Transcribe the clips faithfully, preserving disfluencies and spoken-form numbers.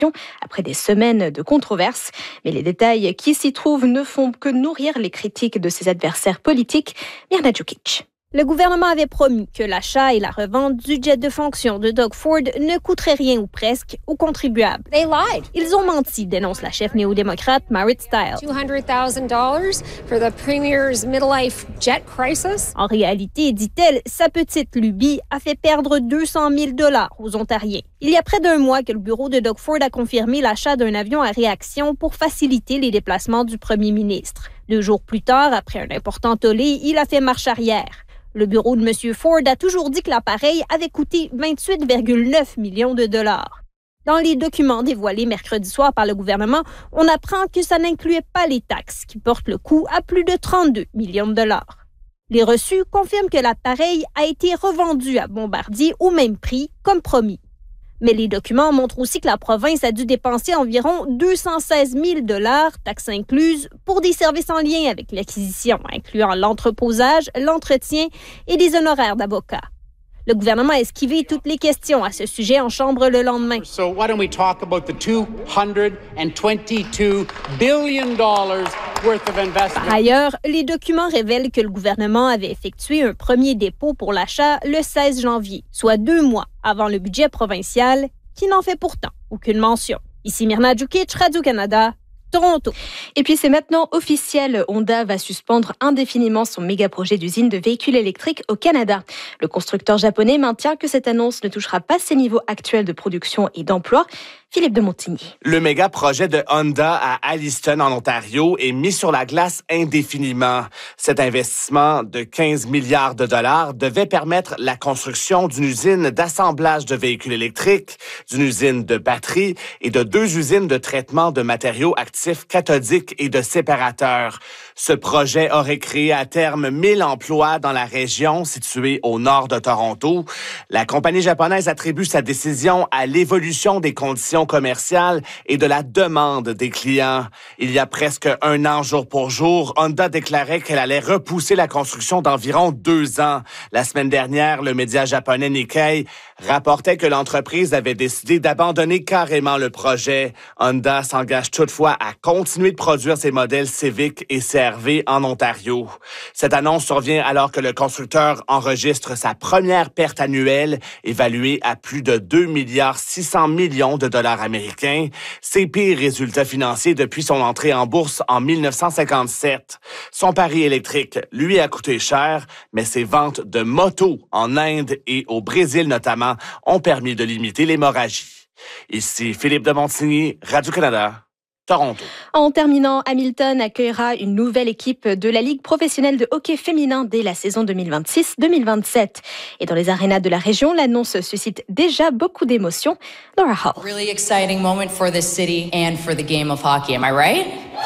après des semaines de controverses. Mais les détails qui s'y trouvent ne font que nourrir les critiques de ses adversaires politiques. Mirna Djukic. Le gouvernement avait promis que l'achat et la revente du jet de fonction de Doug Ford ne coûterait rien ou presque aux contribuables. They lied. Ils ont menti, dénonce la chef néo-démocrate Marit Stiles. two hundred thousand dollars for the Premier's middle-life jet crisis. En réalité, dit-elle, sa petite lubie a fait perdre deux cent mille dollars aux Ontariens. Il y a près d'un mois que le bureau de Doug Ford a confirmé l'achat d'un avion à réaction pour faciliter les déplacements du premier ministre. Deux jours plus tard, après un important tollé, il a fait marche arrière. Le bureau de M. Ford a toujours dit que l'appareil avait coûté vingt-huit virgule neuf millions de dollars. Dans les documents dévoilés mercredi soir par le gouvernement, on apprend que ça n'incluait pas les taxes, qui portent le coût à plus de trente-deux millions de dollars. Les reçus confirment que l'appareil a été revendu à Bombardier au même prix, comme promis. Mais les documents montrent aussi que la province a dû dépenser environ deux cent seize mille dollars, taxes incluses, pour des services en lien avec l'acquisition, incluant l'entreposage, l'entretien et des honoraires d'avocats. Le gouvernement a esquivé toutes les questions à ce sujet en chambre le lendemain. So why don't we talk about the two hundred twenty-two billion dollars worth of investment? Par ailleurs, les documents révèlent que le gouvernement avait effectué un premier dépôt pour l'achat le seize janvier, soit deux mois avant le budget provincial, qui n'en fait pourtant aucune mention. Ici Mirna Djukic, Radio-Canada, Toronto. Et puis c'est maintenant officiel, Honda va suspendre indéfiniment son méga-projet d'usine de véhicules électriques au Canada. Le constructeur japonais maintient que cette annonce ne touchera pas ses niveaux actuels de production et d'emploi. Philippe de Montigny. Le méga-projet de Honda à Alliston, en Ontario, est mis sur la glace indéfiniment. Cet investissement de quinze milliards de dollars devait permettre la construction d'une usine d'assemblage de véhicules électriques, d'une usine de batteries et de deux usines de traitement de matériaux actifs cathodiques et de séparateurs. Ce projet aurait créé à terme mille emplois dans la région située au nord de Toronto. La compagnie japonaise attribue sa décision à l'évolution des conditions commerciale et de la demande des clients. Il y a presque un an, jour pour jour, Honda déclarait qu'elle allait repousser la construction d'environ deux ans. La semaine dernière, le média japonais Nikkei rapportait que l'entreprise avait décidé d'abandonner carrément le projet. Honda s'engage toutefois à continuer de produire ses modèles Civic et C R V en Ontario. Cette annonce survient alors que le constructeur enregistre sa première perte annuelle, évaluée à plus de deux milliards six cents millions de dollars américains, ses pires résultats financiers depuis son entrée en bourse en mille neuf cent cinquante-sept. Son pari électrique lui a coûté cher, mais ses ventes de motos en Inde et au Brésil notamment ont permis de limiter l'hémorragie. Ici Philippe de Montigny, Radio-Canada. Toronto. En terminant, Hamilton accueillera une nouvelle équipe de la Ligue professionnelle de hockey féminin dès la saison deux mille vingt-six deux mille vingt-sept. Et dans les arénas de la région, l'annonce suscite déjà beaucoup d'émotions. Laura Hall. Really exciting moment for this city and for the game of hockey, am I right?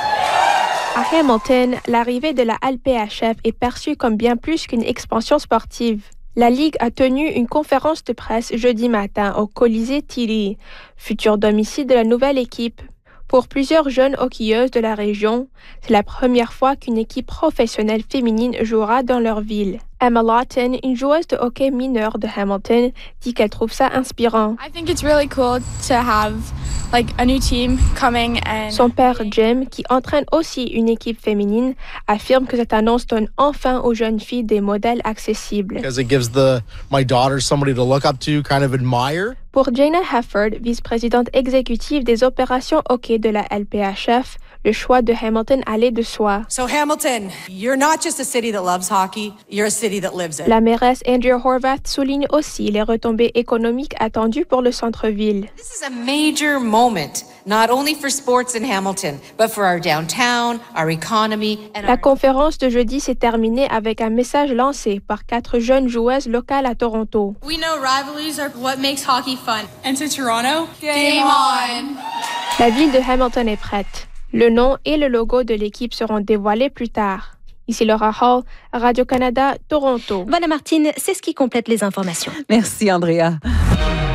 À Hamilton, l'arrivée de la L P H F est perçue comme bien plus qu'une expansion sportive. La Ligue a tenu une conférence de presse jeudi matin au Colisée Tilly, futur domicile de la nouvelle équipe. Pour plusieurs jeunes hockeyeuses de la région, c'est la première fois qu'une équipe professionnelle féminine jouera dans leur ville. Emma Lawton, une joueuse de hockey mineure de Hamilton, dit qu'elle trouve ça inspirant. I think it's really cool to have like a new team coming and Son père Jim, qui entraîne aussi une équipe féminine, affirme que cette annonce donne enfin aux jeunes filles des modèles accessibles. Because it gives the my daughter somebody to look up to, kind of admire. Pour Jana Hefford, vice-présidente exécutive des opérations hockey de la L P H F, le choix de Hamilton allait de soi. So Hamilton, you're not just a city that loves hockey, you're a city that lives it. La mairesse Andrea Horvath souligne aussi les retombées économiques attendues pour le centre-ville. This is a major moment, not only for sports in Hamilton, but for our downtown, our economy, and La our... conférence de jeudi s'est terminée avec un message lancé par quatre jeunes joueuses locales à Toronto. we know rivalries are what makes hockey fun. And to Toronto, game on! La ville de Hamilton est prête. Le nom et le logo de l'équipe seront dévoilés plus tard. Ici Laura Hall, Radio-Canada, Toronto. Voilà Martine, c'est ce qui complète les informations. Merci Andrea.